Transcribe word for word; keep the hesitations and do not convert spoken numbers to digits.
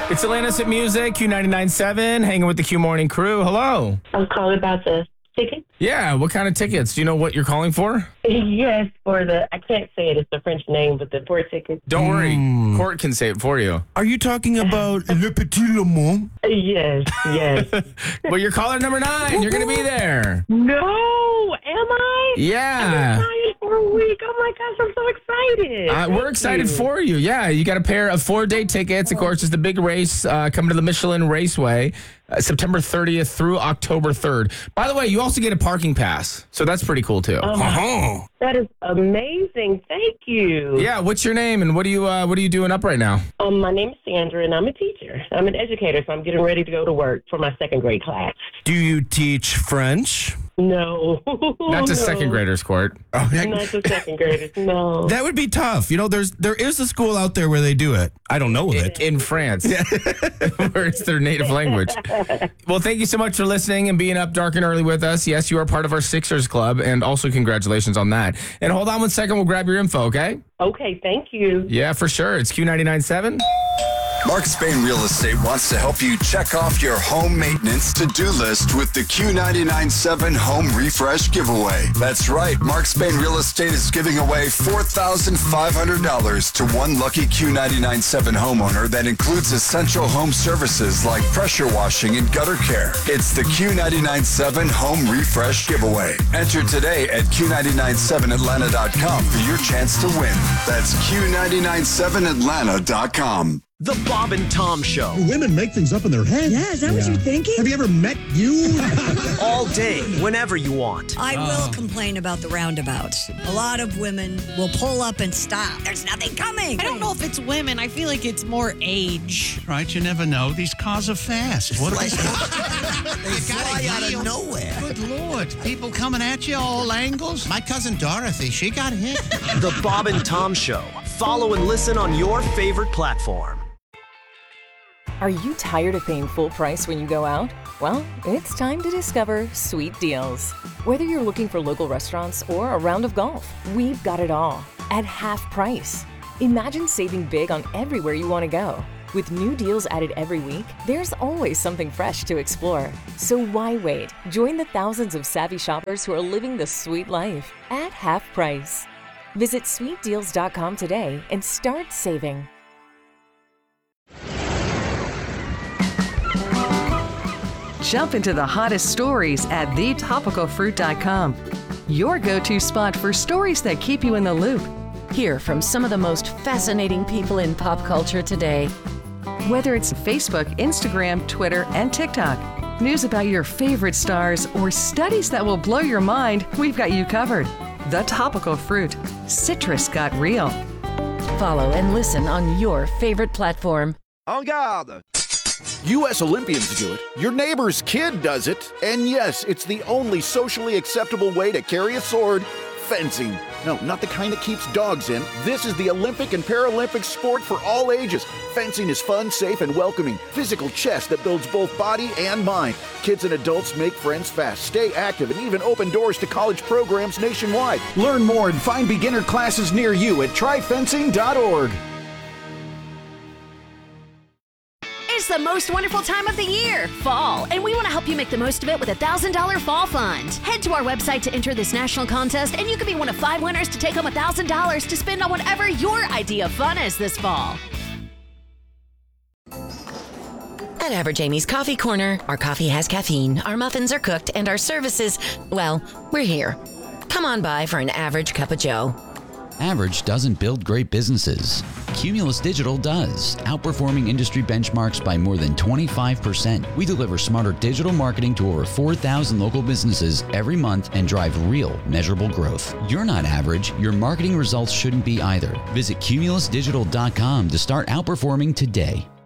It's Atlantis at Music, Q ninety-nine point seven, hanging with the Q Morning crew. Hello. I'm calling about the ticket. Yeah, what kind of tickets? Do you know what you're calling for? Yes, for the, I can't say it, it's the French name, but the four tickets. Don't worry, Mm. Court can say it for you. Are you talking about Le Petit Le Mans? Yes, yes. Well, you're caller number nine. You're going to be there. No, am I? Yeah. I've been trying for a week. Oh my gosh, I'm so excited. Uh, we're Thank excited you. for you. Yeah, you got a pair of four-day tickets. Of course, it's the big race uh, coming to the Michelin Raceway, uh, September thirtieth through October third. By the way, you also get a parking pass, so that's pretty cool too. Oh, Oh. that is amazing. Thank you. Yeah, what's your name and what are you uh, what are you doing up right now? Um, my name is Sandra, and I'm a teacher. I'm an educator, so I'm getting ready to go to work for my second grade class. Do you teach French? No. Not to no. second graders, Court. Oh, heck. Not to second graders, no. That would be tough. You know, there's there is a school out there where they do it. I don't know of it. In France, where it's their native language. Well, thank you so much for listening and being up dark and early with us. Yes, you are part of our Sixers Club, and also congratulations on that. And hold on one second, we'll grab your info, okay? Okay, thank you. Yeah, for sure. It's Q ninety-nine point seven. Marcus Bain Real Estate wants to help you check off your home maintenance to-do list with the Q ninety-nine point seven Home Refresh Giveaway. That's right. Marcus Bain Real Estate is giving away four thousand five hundred dollars to one lucky Q ninety-nine point seven homeowner that includes essential home services like pressure washing and gutter care. It's the Q ninety-nine point seven Home Refresh Giveaway. Enter today at Q ninety-nine seven Atlanta dot com for your chance to win. That's Q ninety-nine seven Atlanta dot com. The Bob and Tom Show. Women make things up in their head. Yeah, is that what you're thinking? Have you ever met you? All day, whenever you want. I will complain about the roundabouts. A lot of women will pull up and stop. There's nothing coming. I don't know if it's women. I feel like it's more age. Right, you never know. These cars are fast. What They fly out of nowhere. Good Lord. People coming at you all angles. My cousin Dorothy, she got hit. The Bob and Tom Show. Follow and listen on your favorite platform. Are you tired of paying full price when you go out? Well, it's time to discover Sweet Deals. Whether you're looking for local restaurants or a round of golf, we've got it all at half price. Imagine saving big on everywhere you want to go. With new deals added every week, there's always something fresh to explore. So why wait? Join the thousands of savvy shoppers who are living the sweet life at half price. Visit sweet deals dot com today and start saving. Jump into the hottest stories at the topical fruit dot com. Your go-to spot for stories that keep you in the loop. Hear from some of the most fascinating people in pop culture today. Whether it's Facebook, Instagram, Twitter, and TikTok, news about your favorite stars, or studies that will blow your mind, we've got you covered. The Topical Fruit. Citrus got real. Follow and listen on your favorite platform. En garde! U S Olympians do it. Your neighbor's kid does it. And yes, it's the only socially acceptable way to carry a sword. Fencing. No, not the kind that keeps dogs in. This is the Olympic and Paralympic sport for all ages. Fencing is fun, safe, and welcoming. Physical chess that builds both body and mind. Kids and adults make friends fast, stay active, and even open doors to college programs nationwide. Learn more and find beginner classes near you at try fencing dot org. It's the most wonderful time of the year, fall, and we want to help you make the most of it with a one thousand dollars Fall Fund. Head to our website to enter this national contest, and you could be one of five winners to take home one thousand dollars to spend on whatever your idea of fun is this fall. At Average Amy's Coffee Corner, our coffee has caffeine, our muffins are cooked, and our services, well, we're here. Come on by for an average cup of joe. Average doesn't build great businesses. Cumulus Digital does, outperforming industry benchmarks by more than twenty-five percent. We deliver smarter digital marketing to over four thousand local businesses every month and drive real, measurable growth. You're not average. Your marketing results shouldn't be either. Visit cumulus digital dot com to start outperforming today.